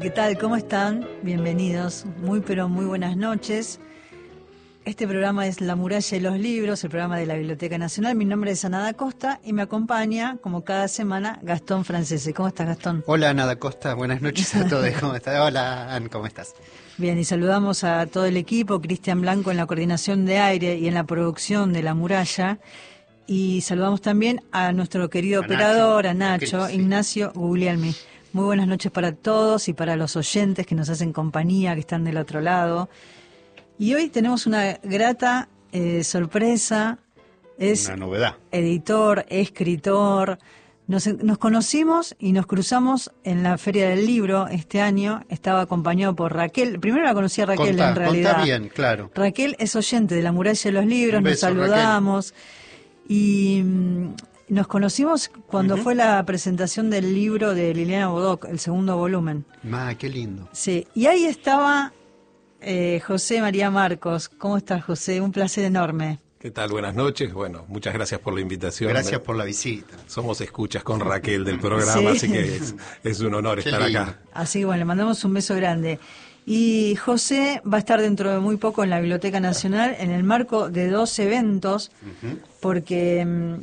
¿Qué tal? ¿Cómo están? Bienvenidos. Muy pero muy buenas noches. Este programa es La Muralla de los Libros, el programa de la Biblioteca Nacional. Mi nombre es Ana da Costa y me acompaña, como cada semana, Gastón Francese. ¿Cómo estás, Gastón? Hola, Ana da Costa. Buenas noches a todos. ¿Cómo estás? Hola, Ann, ¿cómo estás? Bien, y saludamos a todo el equipo, Cristian Blanco en la coordinación de aire y en la producción de La Muralla. Y saludamos también a nuestro querido operador, a Nacho, Ignacio Guglielmi. Muy buenas noches para todos y para los oyentes que nos hacen compañía, que están del otro lado. Y hoy tenemos una grata sorpresa. Es una novedad. Editor, escritor. Nos conocimos y nos cruzamos en la Feria del Libro este año. Estaba acompañado por Raquel. Primero la conocí a Raquel, en realidad. Contá bien, claro. Raquel es oyente de La Muralla de los Libros. Un beso, nos saludamos. Raquel. Y nos conocimos cuando fue la presentación del libro de Liliana Bodoc, el segundo volumen. Qué lindo. Sí, y ahí estaba José María Marcos. ¿Cómo estás, José? Un placer enorme. ¿Qué tal? Buenas noches. Bueno, muchas gracias por la invitación. Gracias por la visita. Somos escuchas con Raquel del programa, sí. Así que es un honor estar acá. Así que bueno, le mandamos un beso grande. Y José va a estar dentro de muy poco en la Biblioteca Nacional en el marco de 2 eventos, porque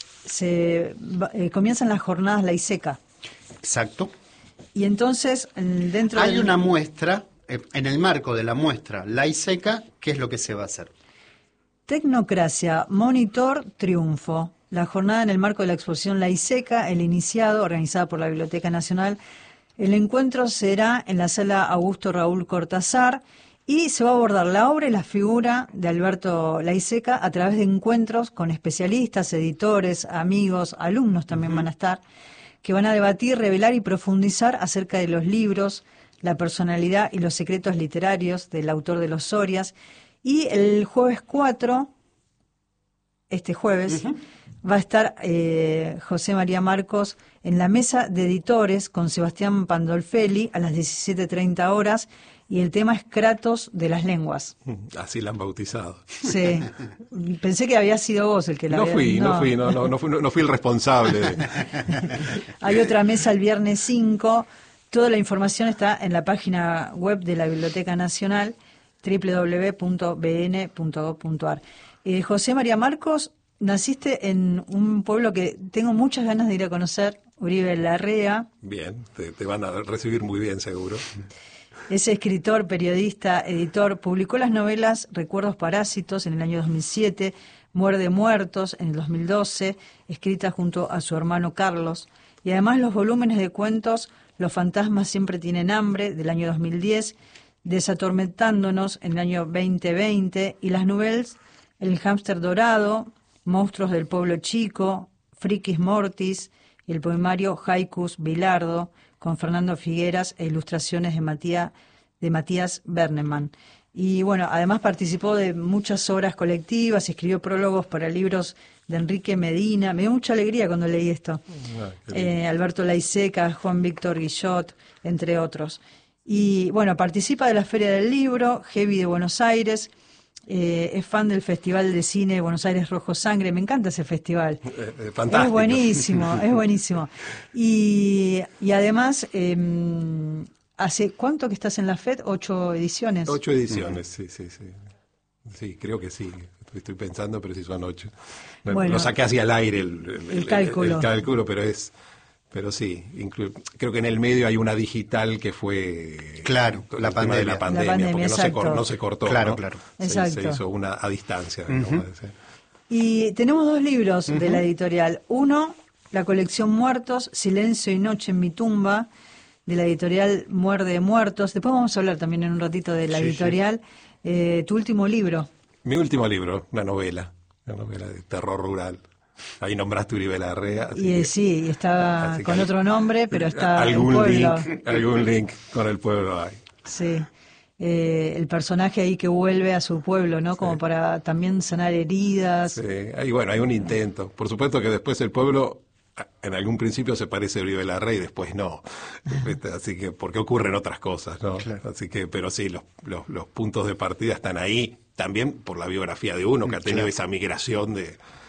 comienzan las jornadas Laiseca. Exacto. Y entonces, dentro hay una muestra, en el marco de la muestra Laiseca, ¿qué es lo que se va a hacer? Tecnocracia, Monitor, Triunfo. La jornada en el marco de la exposición Laiseca, el iniciado, organizada por la Biblioteca Nacional. El encuentro será en la sala Augusto Raúl Cortázar y se va a abordar la obra y la figura de Alberto Laiseca a través de encuentros con especialistas, editores, amigos, alumnos también van a estar, que van a debatir, revelar y profundizar acerca de los libros, la personalidad y los secretos literarios del autor de los Sorias. Y el jueves 4, este jueves, va a estar José María Marcos en la mesa de editores con Sebastián Pandolfelli a las 17:30 horas y el tema es Kratos de las lenguas. Así la han bautizado. Sí, pensé que había sido vos el que la No fui el responsable. Hay otra mesa el viernes 5, toda la información está en la página web de la Biblioteca Nacional, www.bn.gov.ar. José María Marcos, naciste en un pueblo que tengo muchas ganas de ir a conocer, Uribe Larrea. Bien, te van a recibir muy bien seguro. Es escritor, periodista, editor, publicó las novelas Recuerdos Parásitos en el año 2007, Muerde Muertos en el 2012, escrita junto a su hermano Carlos, y además los volúmenes de cuentos Los fantasmas siempre tienen hambre del año 2010, Desatormentándonos en el año 2020 y las novelas El hámster dorado, Monstruos del pueblo chico, Frikis Mortis y el poemario Haikus Bilardo con Fernando Figueras e ilustraciones de Matías Bernemann. Y bueno, además participó de muchas obras colectivas, escribió prólogos para libros de Enrique Medina. Me dio mucha alegría cuando leí esto. Alberto Laiseca, Juan Víctor Guillot, entre otros. Y bueno, participa de la Feria del Libro, Heavy de Buenos Aires. Es fan del Festival de Cine de Buenos Aires Rojo Sangre. Me encanta ese festival. Fantástico. Es buenísimo, es buenísimo. Y además, ¿hace cuánto que estás en la FED? 8 ediciones. 8 ediciones, sí. Sí, creo que sí. Estoy pensando, pero sí son 8. Bueno, lo saqué hacia el aire el cálculo. El cálculo, pero sí, creo que en el medio hay una digital que fue... Claro, la pandemia. De la pandemia, porque no se cortó. Claro. Exacto. Se hizo una a distancia. Y tenemos 2 libros de la editorial. Uno, la colección Muertos, Silencio y Noche en mi tumba, de la editorial Muerde Muertos. Después vamos a hablar también en un ratito de la editorial. Tu último libro. Mi último libro, una novela de terror rural. Ahí nombraste Uribe Larrea. Sí, está con otro nombre, pero está algún link con el pueblo hay. Sí, el personaje ahí que vuelve a su pueblo, ¿no? Como para también sanar heridas. Sí, hay un intento. Por supuesto que después el pueblo en algún principio se parece a Uribe Larrea y después no. Así que, porque ocurren otras cosas, ¿no? Claro. Así que, pero sí, los puntos de partida están ahí, también por la biografía de uno que ha tenido esa migración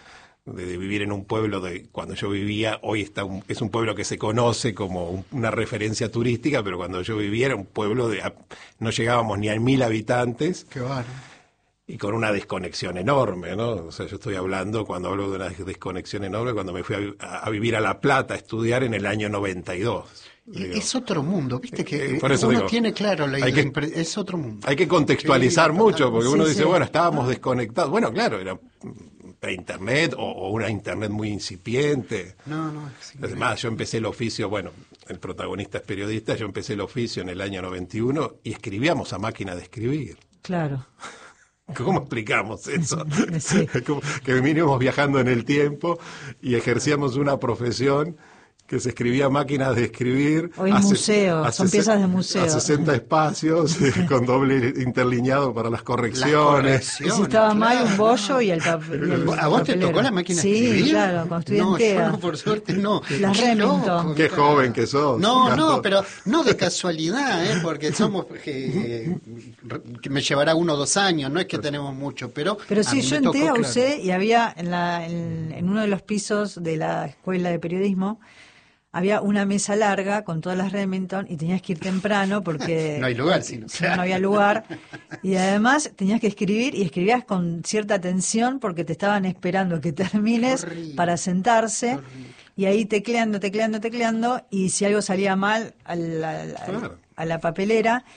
de vivir en un pueblo de cuando yo vivía, hoy es un pueblo que se conoce como una referencia turística, pero cuando yo vivía era un pueblo no llegábamos ni a 1000 habitantes. Qué bárbaro. Y con una desconexión enorme, ¿no? O sea, yo estoy hablando, cuando hablo de una desconexión enorme, cuando me fui a vivir a La Plata a estudiar en el año 92. Es otro mundo, viste que por eso uno digo, tiene claro es otro mundo. Hay que contextualizar mucho, porque uno dice, sí. bueno, estábamos desconectados. Bueno, claro, era pre-internet o una internet muy incipiente. No. Además, yo empecé el oficio, bueno, el protagonista es periodista, yo empecé el oficio en el año 91 y escribíamos a máquina de escribir. Claro. ¿Cómo explicamos eso? Sí. Que vinimos viajando en el tiempo y ejercíamos una profesión que se escribía a máquinas de escribir. Hoy es museo, son piezas de museo. A 60 espacios, con doble interlineado para las correcciones. Y si estaba mal, un bollo y el papel. ¿A vos te tocó la máquina de escribir? Sí, claro, con estudiante. No, yo no, por suerte no. Las Remington. Qué joven que sos. No, pero no de casualidad, porque somos que me llevará 1 o 2 años, no es que tenemos mucho, pero sí, yo entré a UC y había en uno de los pisos de la escuela de periodismo había una mesa larga con todas las Remington y tenías que ir temprano porque no hay lugar, si no había lugar. Y además tenías que escribir y escribías con cierta tensión porque te estaban esperando que termines para sentarse. Y ahí tecleando, y si algo salía mal a la papelera,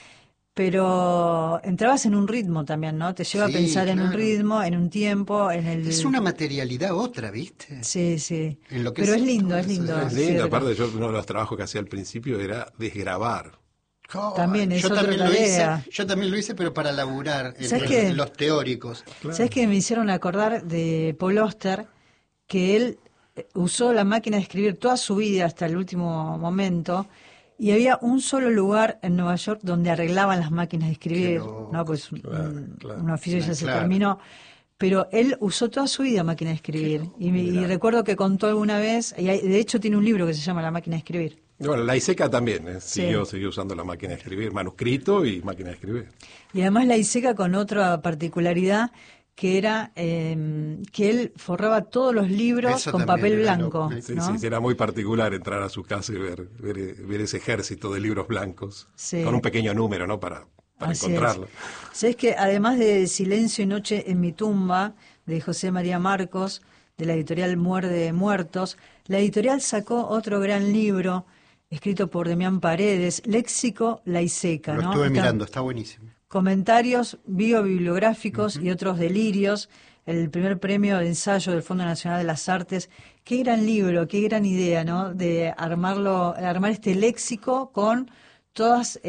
pero entrabas en un ritmo también, ¿no? Te lleva a pensar en un ritmo, en un tiempo, en el... Es una materialidad otra, ¿viste? Sí. Pero es lindo. Es lindo, aparte uno de los trabajos que hacía al principio era desgravar. También es otra tarea. Yo también lo hice, pero para laburar los teóricos. Claro. ¿Sabes qué me hicieron acordar de Paul Auster? Que él usó la máquina de escribir toda su vida hasta el último momento, y había un solo lugar en Nueva York donde arreglaban las máquinas de escribir, ¿no? Pues un oficio ya se terminó, pero él usó toda su vida máquina de escribir, y recuerdo que contó alguna vez, y de hecho tiene un libro que se llama La máquina de escribir. Bueno, la ISECA también siguió usando la máquina de escribir, manuscrito y máquina de escribir. Y además la ISECA con otra particularidad, que era que él forraba todos los libros Eso con papel blanco. ¿no? Sí, era muy particular entrar a su casa y ver ese ejército de libros blancos, con un pequeño número, ¿no? Para encontrarlo. ¿Sabes que además de Silencio y Noche en mi tumba, de José María Marcos, de la editorial Muerde Muertos, la editorial sacó otro gran libro escrito por Demián Paredes, Léxico La ISECA, Lo estuve mirando, está buenísimo. Comentarios biobibliográficos y otros delirios, el primer premio de ensayo del Fondo Nacional de las Artes. Qué gran libro, qué gran idea, ¿no? De armar este léxico con todas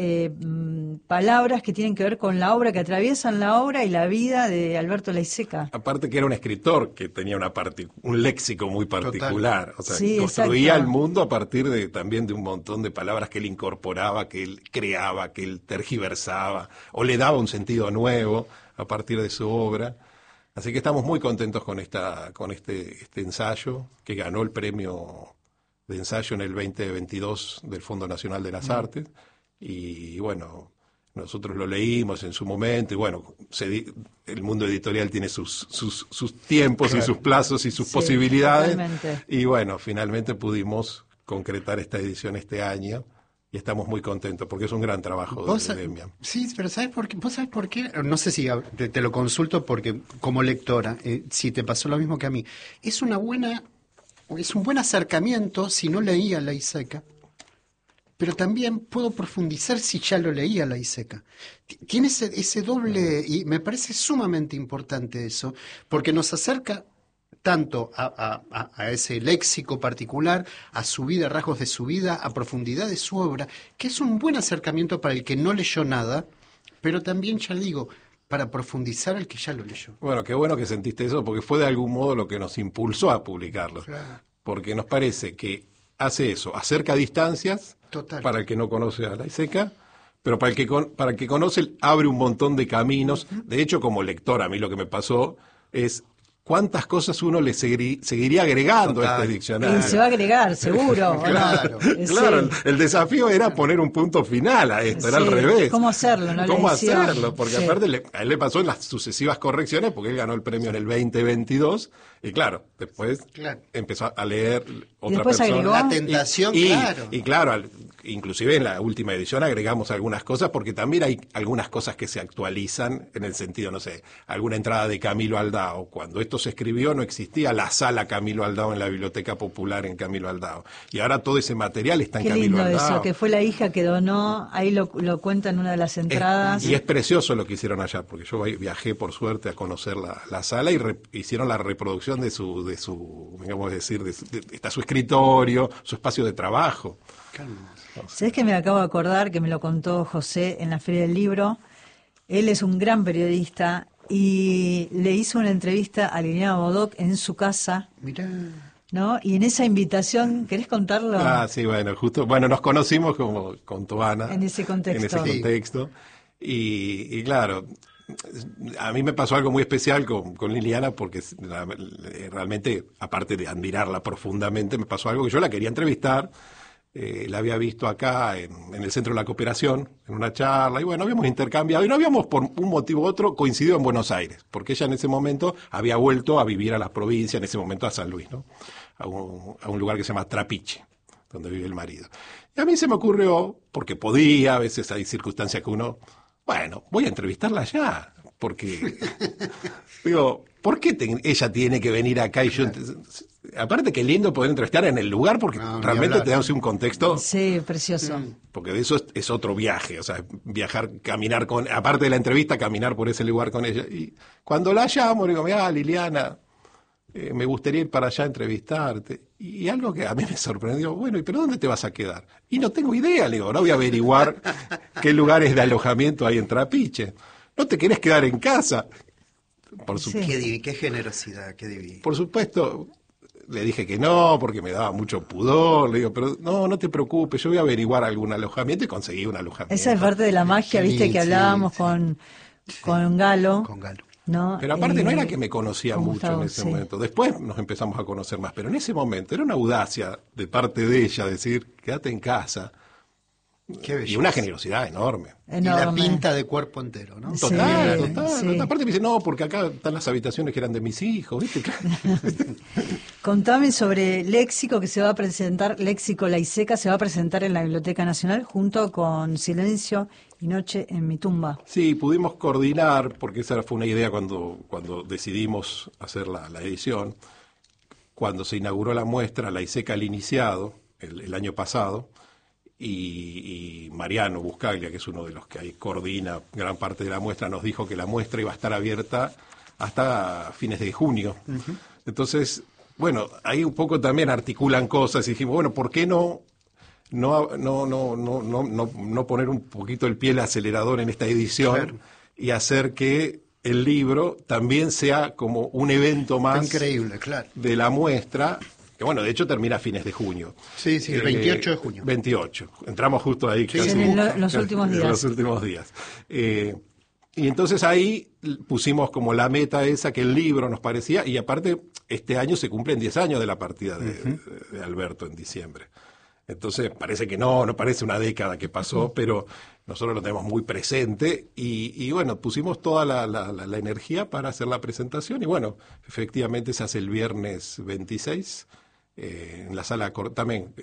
palabras que tienen que ver con la obra, que atraviesan la obra y la vida de Alberto Laiseca. Aparte que era un escritor que tenía un léxico muy particular. Total. O sea, construía el mundo a partir también de un montón de palabras que él incorporaba, que él creaba, que él tergiversaba, o le daba un sentido nuevo a partir de su obra. Así que estamos muy contentos con este ensayo, que ganó el premio de ensayo en el 2022 del Fondo Nacional de las Artes. Y bueno, nosotros lo leímos en su momento y bueno, el mundo editorial tiene sus tiempos y sus plazos y sus posibilidades. Totalmente. Y bueno, finalmente pudimos concretar esta edición este año y estamos muy contentos porque es un gran trabajo de Demián. Sí, pero ¿sabes por qué? ¿Vos sabés por qué? No sé si te lo consulto porque como lectora, si te pasó lo mismo que a mí. Es un buen acercamiento si no leía la ISECA. Pero también puedo profundizar si ya lo leía la ISECA. Tiene ese doble, y me parece sumamente importante eso, porque nos acerca tanto a ese léxico particular, a su vida, rasgos de su vida, a profundidad de su obra, que es un buen acercamiento para el que no leyó nada, pero también, ya le digo, para profundizar al que ya lo leyó. Bueno, qué bueno que sentiste eso, porque fue de algún modo lo que nos impulsó a publicarlo. Claro. Porque nos parece que hace eso, acerca distancias. Total. Para el que no conoce a la ISECA, pero para el que conoce abre un montón de caminos. De hecho, como lector, a mí lo que me pasó es cuántas cosas uno le seguiría agregando a este diccionario. Y se va a agregar, seguro. Claro, claro, el desafío era poner un punto final a esto, era al revés. ¿Cómo hacerlo? ¿No? ¿Cómo hacerlo? Porque aparte a él le pasó en las sucesivas correcciones, porque él ganó el premio en el 2022, y claro, después empezó a leer otra persona. Agregó la tentación, y claro, inclusive en la última edición agregamos algunas cosas, porque también hay algunas cosas que se actualizan en el sentido, no sé, alguna entrada de Camilo Aldao. Cuando esto se escribió no existía la sala Camilo Aldao en la Biblioteca Popular en Camilo Aldao. Y ahora todo ese material está en Camilo Aldao. Qué lindo eso, que fue la hija que donó, ahí lo cuenta en una de las entradas. Y es precioso lo que hicieron allá, porque yo viajé por suerte a conocer la sala y hicieron la reproducción de su digamos decir, está su escritorio, su espacio de trabajo. ¿Sabés que me acabo de acordar que me lo contó José en la Feria del Libro? Él es un gran periodista y le hizo una entrevista a Liliana Bodoc en su casa. Mirá. ¿No? Y en esa invitación, ¿querés contarlo? Sí, bueno, nos conocimos como con Toana. En ese contexto. Y claro, a mí me pasó algo muy especial con Liliana, porque realmente, aparte de admirarla profundamente, me pasó algo que yo la quería entrevistar. La había visto acá en el Centro de la Cooperación, en una charla, y bueno, habíamos intercambiado, y no habíamos por un motivo u otro coincidido en Buenos Aires, porque ella en ese momento había vuelto a vivir a las provincias, en ese momento a San Luis, ¿no? A un lugar que se llama Trapiche, donde vive el marido. Y a mí se me ocurrió, porque podía, a veces hay circunstancias que uno, bueno, voy a entrevistarla allá, porque, digo, ¿por qué ella tiene que venir acá y yo... Aparte que lindo poder entrevistar en el lugar, porque realmente te da un contexto. Sí, precioso. Porque de eso es otro viaje, o sea, viajar, caminar aparte de la entrevista, caminar por ese lugar con ella. Y cuando la llamo, le digo, mira, Liliana, me gustaría ir para allá a entrevistarte. Y algo que a mí me sorprendió, bueno, ¿y pero dónde te vas a quedar? Y no tengo idea, le digo, ahora voy a averiguar qué lugares de alojamiento hay en Trapiche. ¿No te querés quedar en casa? Qué generosidad, qué divino. Por supuesto. Le dije que no, porque me daba mucho pudor. Le digo, pero no te preocupes, yo voy a averiguar algún alojamiento, y conseguí un alojamiento. Esa es parte de la magia, viste, que hablábamos con Galo. Con Galo. ¿No? Pero aparte no era que me conocía mucho en ese momento. Después nos empezamos a conocer más, pero en ese momento era una audacia de parte de ella decir, quédate en casa. Y una generosidad enorme. Y la pinta de cuerpo entero, ¿no? Total. Aparte me dice, no, porque acá están las habitaciones que eran de mis hijos, ¿viste? Contame sobre Léxico, que se va a presentar, Léxico Laiseca se va a presentar en la Biblioteca Nacional junto con Silencio y Noche en mi tumba. Sí, pudimos coordinar, porque esa fue una idea cuando decidimos hacer la edición. Cuando se inauguró la muestra, Laiseca al iniciado, el año pasado, y Mariano Buscaglia, que es uno de los que ahí coordina gran parte de la muestra, nos dijo que la muestra iba a estar abierta hasta fines de junio. Uh-huh. Entonces, bueno, ahí un poco también articulan cosas y dijimos, bueno, ¿por qué no poner un poquito el pie al acelerador en esta edición? Claro. Y hacer que el libro también sea como un evento más increíble, claro, de la muestra? Que bueno, de hecho termina a fines de junio. Sí, el 28 de junio. 28. Entramos justo ahí. Sí, casi, en los últimos días. En los últimos días. Y entonces ahí pusimos como la meta esa, que el libro nos parecía, y aparte este año se cumplen 10 años de la partida de Alberto en diciembre. Entonces parece que no parece una década que pasó, pero nosotros lo tenemos muy presente y bueno, pusimos toda la energía para hacer la presentación y bueno, efectivamente se hace el viernes 26 en la sala Cortázar,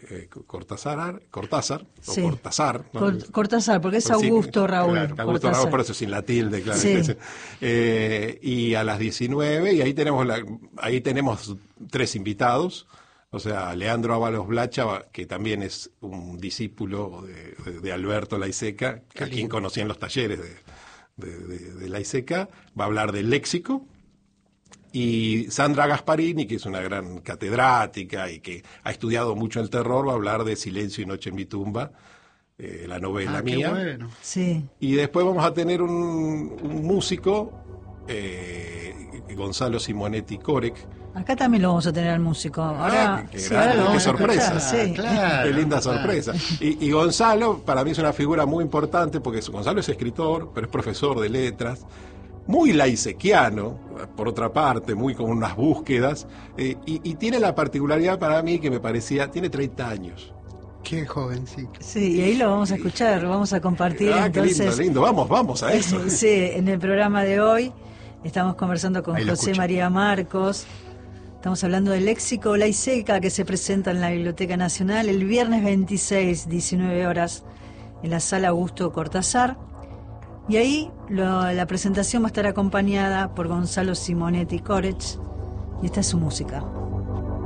sí. O Cortázar. ¿no? Cortázar, porque es Augusto Raúl. Claro, Augusto Raúl, por eso sin la tilde, claro. Sí. Y a las 19, y ahí tenemos 3 invitados. O sea, Leandro Ábalos Blacha, que también es un discípulo de Alberto Laiseca, a quien conocí en los talleres de Laiseca, va a hablar del léxico. Y Sandra Gasparini, que es una gran catedrática y que ha estudiado mucho el terror, va a hablar de Silencio y Noche en mi tumba, la novela mía. Qué bueno. Sí. Y después vamos a tener un músico, Gonzalo Simonetti Corec. Acá también lo vamos a tener al músico. Ahora, qué sorpresa. Sí. Claro, qué linda sorpresa. Y Gonzalo, para mí es una figura muy importante, porque Gonzalo es escritor, pero es profesor de letras. muy laisequiano, por otra parte, muy con unas búsquedas, y tiene la particularidad para mí que me parecía, tiene 30 años. Qué joven, sí. Sí, y ahí lo vamos a escuchar, lo vamos a compartir. Entonces, qué lindo, vamos a eso. Sí, en el programa de hoy estamos conversando con José María Marcos. Estamos hablando del léxico laiseca que se presenta en la Biblioteca Nacional el viernes 26, 19 horas, en la Sala Augusto Cortázar. Y ahí la presentación va a estar acompañada por Gonzalo Simonetti Corech, y esta es su música.